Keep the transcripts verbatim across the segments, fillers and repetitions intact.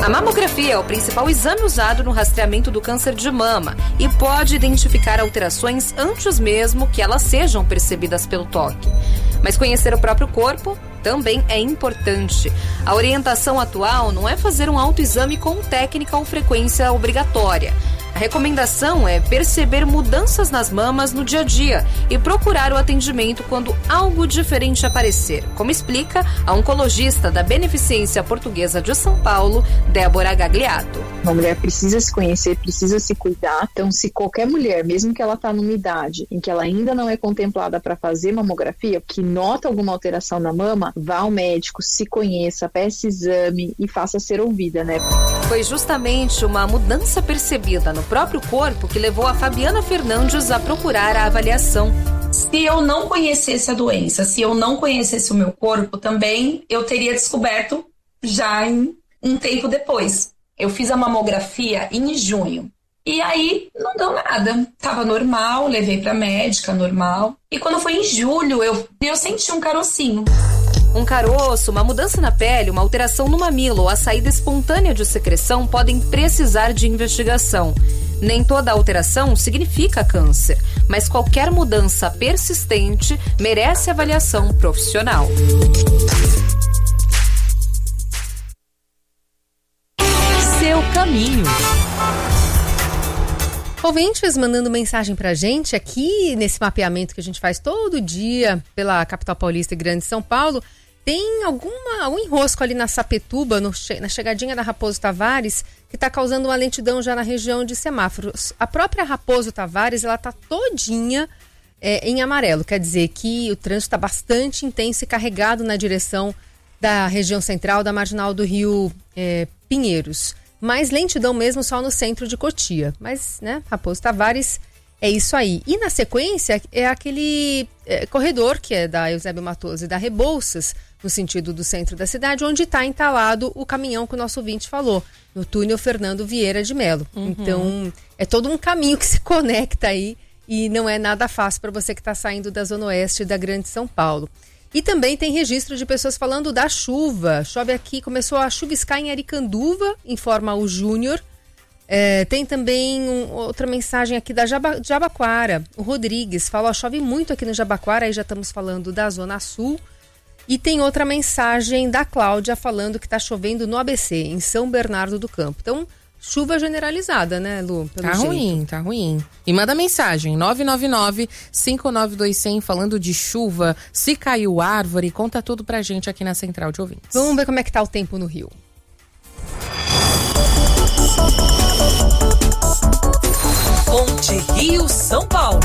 A mamografia é o principal exame usado no rastreamento do câncer de mama e pode identificar alterações antes mesmo que elas sejam percebidas pelo toque. Mas conhecer o próprio corpo também é importante. A orientação atual não é fazer um autoexame com técnica ou frequência obrigatória. A recomendação é perceber mudanças nas mamas no dia a dia e procurar o atendimento quando algo diferente aparecer, como explica a oncologista da Beneficência Portuguesa de São Paulo, Débora Gagliato. Uma mulher precisa se conhecer, precisa se cuidar. Então, se qualquer mulher, mesmo que ela está numa idade em que ela ainda não é contemplada para fazer mamografia, que nota alguma alteração na mama, vá ao médico, se conheça, peça exame e faça ser ouvida, né? Foi justamente uma mudança percebida no próprio corpo que levou a Fabiana Fernandes a procurar a avaliação. Se eu não conhecesse a doença, se eu não conhecesse o meu corpo, também eu teria descoberto já em um tempo depois. Eu fiz a mamografia em junho. E aí não deu nada. Tava normal, levei pra médica, normal. E quando foi em julho, eu, eu senti um carocinho. Um caroço, uma mudança na pele, uma alteração no mamilo ou a saída espontânea de secreção podem precisar de investigação. Nem toda alteração significa câncer, mas qualquer mudança persistente merece avaliação profissional. Seu caminho. Ouvintes mandando mensagem pra gente aqui nesse mapeamento que a gente faz todo dia pela capital paulista e Grande São Paulo. Tem alguma, algum enrosco ali na Sapituba, no, na chegadinha da Raposo Tavares, que está causando uma lentidão já na região de semáforos. A própria Raposo Tavares, ela está todinha é, em amarelo. Quer dizer que o trânsito está bastante intenso e carregado na direção da região central da Marginal do Rio é, Pinheiros. Mais lentidão mesmo só no centro de Cotia. Mas, né, Raposo Tavares, é isso aí. E na sequência é aquele é, corredor que é da Eusébio Matoso e da Rebouças, no sentido do centro da cidade, onde está entalado o caminhão que o nosso ouvinte falou, no túnel Fernando Vieira de Melo. Uhum. Então, é todo um caminho que se conecta aí e não é nada fácil para você que está saindo da Zona Oeste da Grande São Paulo. E também tem registro de pessoas falando da chuva. Chove aqui, começou a chuviscar em Aricanduva, informa o Júnior. É, tem também um, outra mensagem aqui da Jaba, Jabaquara. O Rodrigues fala, ó, chove muito aqui no Jabaquara, aí já estamos falando da Zona Sul. E tem outra mensagem da Cláudia falando que está chovendo no A B C, em São Bernardo do Campo. Então, chuva generalizada, né, Lu? Tá jeito. ruim, tá ruim. E manda mensagem, nove nove nove, cinco nove dois zero zero, falando de chuva, se caiu árvore, conta tudo pra gente aqui na Central de Ouvintes. Vamos ver como é que tá o tempo no Rio. Ponte Rio São Paulo.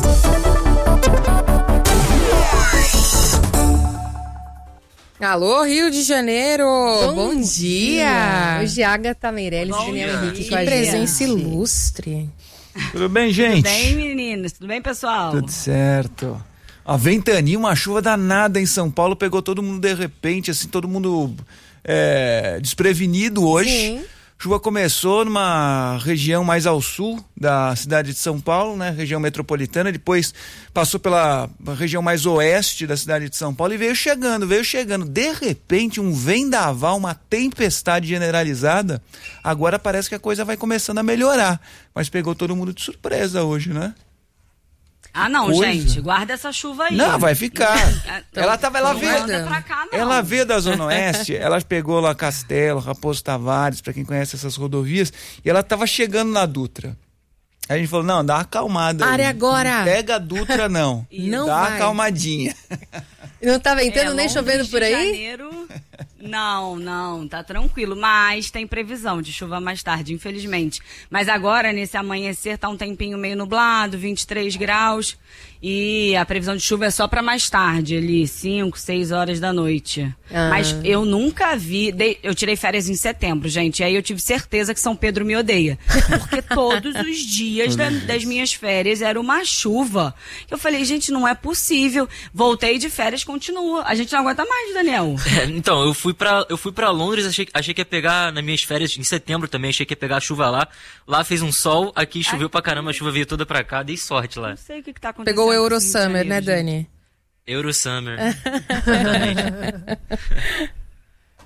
Alô, Rio de Janeiro! Bom, Bom dia. dia! Hoje Agatha Meirelles e Daniel Henrique Que com a gente. presença ilustre. Tudo bem, gente? Tudo bem, meninos? Tudo bem, pessoal? Tudo certo. A ventania, uma chuva danada em São Paulo, pegou todo mundo de repente, assim, todo mundo é, desprevenido hoje. Sim. Chuva começou numa região mais ao sul da cidade de São Paulo, né? Região metropolitana, depois passou pela região mais oeste da cidade de São Paulo e veio chegando, veio chegando. De repente, um vendaval, uma tempestade generalizada. Agora parece que a coisa vai começando a melhorar, mas pegou todo mundo de surpresa hoje, né? Ah, não, Coisa. gente, guarda essa chuva aí. Não, vai ficar. Então, ela tava, ela não veio, manda pra cá, não. ela veio da Zona Oeste, ela pegou lá Castelo, Raposo Tavares, pra quem conhece essas rodovias, e ela tava chegando na Dutra. Aí a gente falou, não, dá uma acalmada. Área aí. agora. Não pega a Dutra, não. Não dá vai. uma acalmadinha. Não tá ventando É, nem chovendo Londres por de aí? Janeiro, não, não, tá tranquilo, mas tem previsão de chuva mais tarde, infelizmente. Mas agora, nesse amanhecer, tá um tempinho meio nublado, vinte e três graus, e a previsão de chuva é só pra mais tarde, ali, cinco, seis horas da noite. Ah. Mas eu nunca vi, de, eu tirei férias em setembro, gente, e aí eu tive certeza que São Pedro me odeia, porque todos os dias da, das minhas férias era uma chuva. Eu falei, gente, não é possível. Voltei de férias, continua. A gente não aguenta mais, Daniel. É, então, eu fui pra, eu fui pra Londres, achei, achei que ia pegar nas minhas férias em setembro também, achei que ia pegar a chuva lá. Lá fez um sol, aqui choveu Aqui. pra caramba, a chuva veio toda pra cá, dei sorte lá. Não sei o que, que tá acontecendo. Pegou o com Euro esse Rio de Summer, Janeiro, né, gente. Dani? Eurosummer.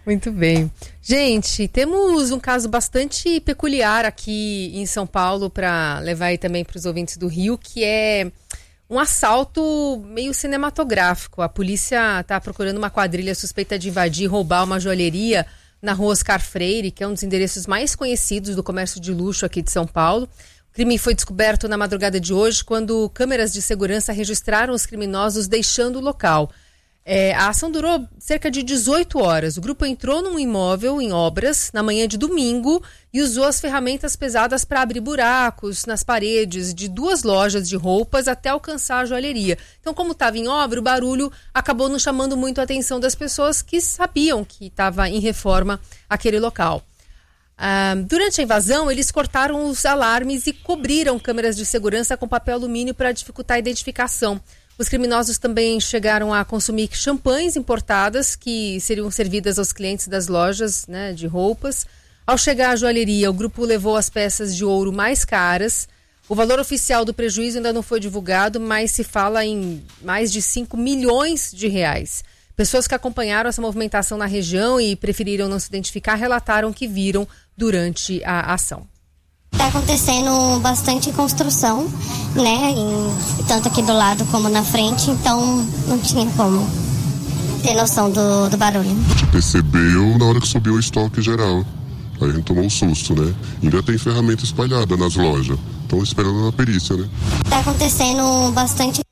Muito bem. Gente, temos um caso bastante peculiar aqui em São Paulo para levar aí também para os ouvintes do Rio, que é um assalto meio cinematográfico. A polícia está procurando uma quadrilha suspeita de invadir e roubar uma joalheria na rua Oscar Freire, que é um dos endereços mais conhecidos do comércio de luxo aqui de São Paulo. O crime foi descoberto na madrugada de hoje, quando câmeras de segurança registraram os criminosos deixando o local. É, a ação durou cerca de dezoito horas. O grupo entrou num imóvel em obras na manhã de domingo e usou as ferramentas pesadas para abrir buracos nas paredes de duas lojas de roupas até alcançar a joalheria. Então, como estava em obra, o barulho acabou não chamando muito a atenção das pessoas que sabiam que estava em reforma aquele local. Ah, durante a invasão, eles cortaram os alarmes e cobriram câmeras de segurança com papel alumínio para dificultar a identificação. Os criminosos também chegaram a consumir champanhes importadas que seriam servidas aos clientes das lojas, né, de roupas. Ao chegar à joalheria, o grupo levou as peças de ouro mais caras. O valor oficial do prejuízo ainda não foi divulgado, mas se fala em mais de cinco milhões de reais. Pessoas que acompanharam essa movimentação na região e preferiram não se identificar relataram que viram durante a ação. Está acontecendo bastante construção, né? Em, tanto aqui do lado como na frente, então não tinha como ter noção do, do barulho. A gente percebeu na hora que subiu o estoque geral. Aí a gente tomou um susto, né? Ainda tem ferramenta espalhada nas lojas. Estão esperando a perícia, né? Está acontecendo bastante.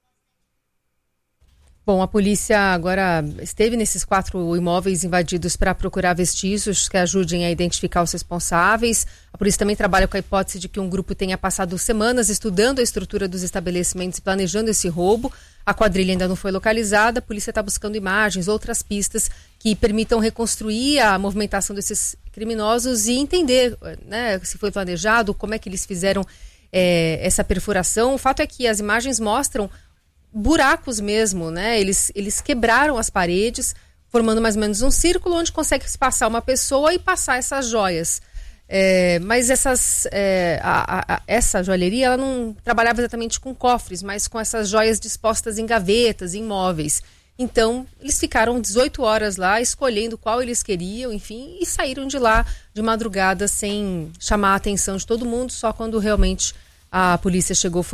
Bom, a polícia agora esteve nesses quatro imóveis invadidos para procurar vestígios que ajudem a identificar os responsáveis. A polícia também trabalha com a hipótese de que um grupo tenha passado semanas estudando a estrutura dos estabelecimentos e planejando esse roubo. A quadrilha ainda não foi localizada. A polícia está buscando imagens, outras pistas que permitam reconstruir a movimentação desses criminosos e entender, né, se foi planejado, como é que eles fizeram é, essa perfuração. O fato é que as imagens mostram buracos mesmo, né? Eles, eles quebraram as paredes, formando mais ou menos um círculo onde consegue se passar uma pessoa e passar essas joias. É, mas essas, é, a, a, essa joalheria ela não trabalhava exatamente com cofres, mas com essas joias dispostas em gavetas, em móveis. Então, eles ficaram dezoito horas lá, escolhendo qual eles queriam, enfim, e saíram de lá de madrugada sem chamar a atenção de todo mundo, só quando realmente a polícia chegou foi